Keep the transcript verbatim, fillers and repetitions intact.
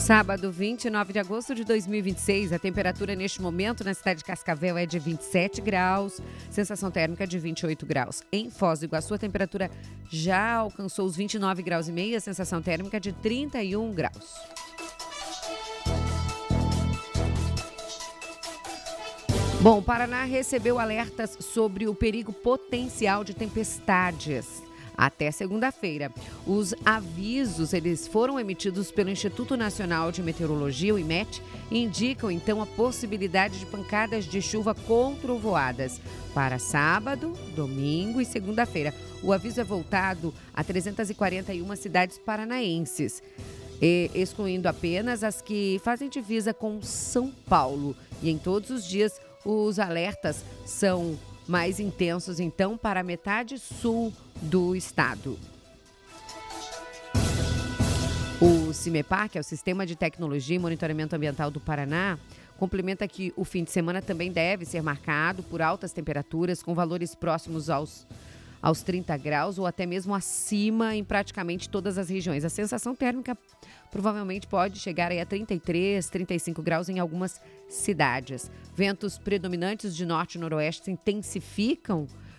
Sábado, vinte e nove de agosto de dois mil e vinte e seis, a temperatura neste momento na cidade de Cascavel é de vinte e sete graus, sensação térmica de vinte e oito graus. Em Foz do Iguaçu, a temperatura já alcançou os vinte e nove graus e meio, a sensação térmica de trinta e um graus. Bom, o Paraná recebeu alertas sobre o perigo potencial de tempestades. Até segunda-feira, os avisos eles foram emitidos pelo Instituto Nacional de Meteorologia, o IMET, e indicam então a possibilidade de pancadas de chuva com trovoadas para sábado, domingo e segunda-feira. O aviso é voltado a trezentas e quarenta e uma cidades paranaenses, e excluindo apenas as que fazem divisa com São Paulo. E em todos os dias, os alertas são mais intensos, então, para a metade sul do estado. O CIMEPAR, que é o Sistema de Tecnologia e Monitoramento Ambiental do Paraná, complementa que o fim de semana também deve ser marcado por altas temperaturas, com valores próximos aos, aos trinta graus ou até mesmo acima em praticamente todas as regiões. A sensação térmica provavelmente pode chegar aí a trinta e três, trinta e cinco graus em algumas cidades. Ventos predominantes de norte e noroeste se intensificam